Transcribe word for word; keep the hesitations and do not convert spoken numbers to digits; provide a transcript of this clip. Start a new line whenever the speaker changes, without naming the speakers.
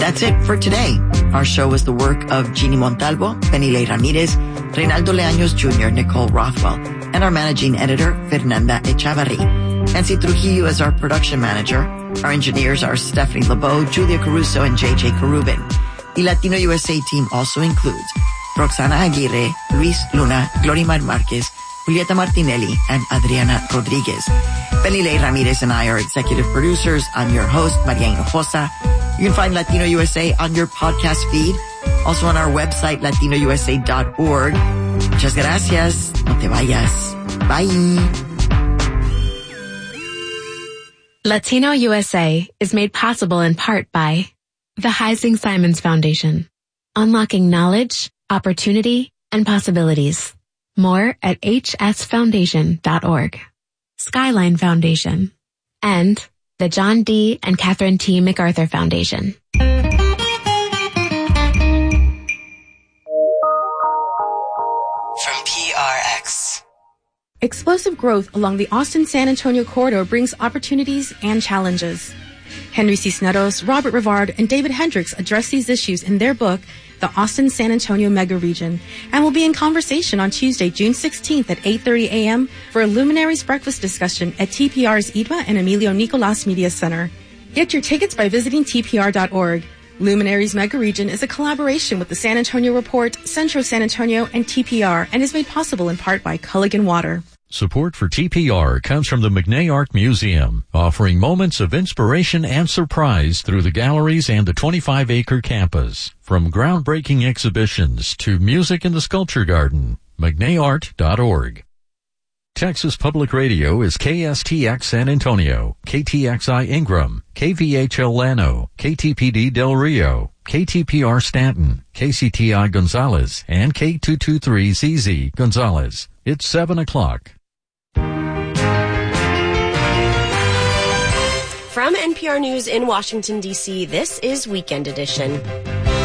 That's it for today. Our show was the work of Jeannie Montalvo, Penilei Ramirez, Reynaldo Leaños Junior, Nicole Rothwell, and our managing editor, Fernanda Echavarri. Nancy Trujillo is our production manager. Our engineers are Stephanie LeBeau, Julia Caruso, and J J Carubin. The Latino U S A team also includes Roxana Aguirre, Luis Luna, Glorimar Marquez, Julieta Martinelli, and Adriana Rodriguez. Penilei Ramirez and I are executive producers. I'm your host, Maria Hinojosa. You can find Latino U S A on your podcast feed, also on our website, latino u s a dot org. Muchas gracias. No te vayas. Bye.
Latino U S A is made possible in part by the Heising Simons Foundation, unlocking knowledge, opportunity, and possibilities. More at h s foundation dot org. Skyline Foundation, and the John D. and Catherine T. MacArthur Foundation.
From P R X.
Explosive growth along the Austin-San Antonio corridor brings opportunities and challenges. Henry Cisneros, Robert Rivard, and David Hendricks address these issues in their book, The Austin-San Antonio Mega Region, and will be in conversation on Tuesday, June sixteenth at eight thirty a.m. for a Luminaries Breakfast discussion at T P R's I D M A and Emilio Nicolas Media Center. Get your tickets by visiting T P R dot org. Luminaries Mega Region is a collaboration with the San Antonio Report, Centro San Antonio, and T P R, and is made possible in part by Culligan Water.
Support for T P R comes from the McNay Art Museum, offering moments of inspiration and surprise through the galleries and the twenty-five acre campus. From groundbreaking exhibitions to music in the sculpture garden, mcnay art dot org. Texas Public Radio is K S T X San Antonio, K T X I Ingram, K V H L Llano, K T P D Del Rio, K T P R Stanton, K C T I Gonzales, and K two twenty-three Z Z Gonzales. It's seven o'clock.
From N P R News in Washington, D C, this is Weekend Edition.